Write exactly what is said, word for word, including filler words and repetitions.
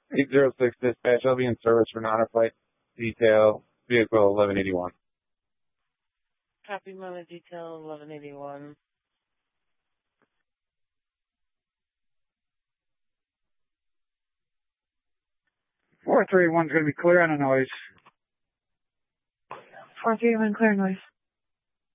eight zero six dispatch, I'll be in service for Honor Flight Detail, vehicle eleven eighty-one. Copy, Mona Detail eleven eighty-one. four three one is going to be clear on the noise. four three one, clear noise.